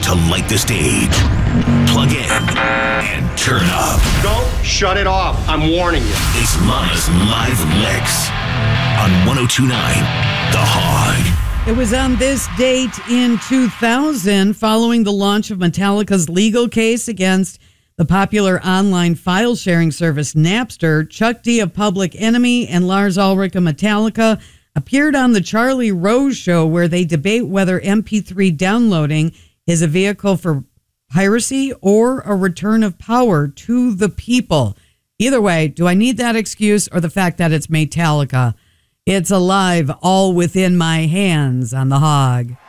to light the stage. Plug in and turn up. Don't shut it off. I'm warning you. It's Lana's Live Mix on 102.9 The Hog. It was on this date in 2000, following the launch of Metallica's legal case against the popular online file-sharing service Napster. Chuck D of Public Enemy and Lars Ulrich of Metallica appeared on The Charlie Rose Show, where they debate whether MP3 downloading is a vehicle for piracy or a return of power to the people. Either way, do I need that excuse or the fact that it's Metallica? It's Alive, all within my hands on The Hog.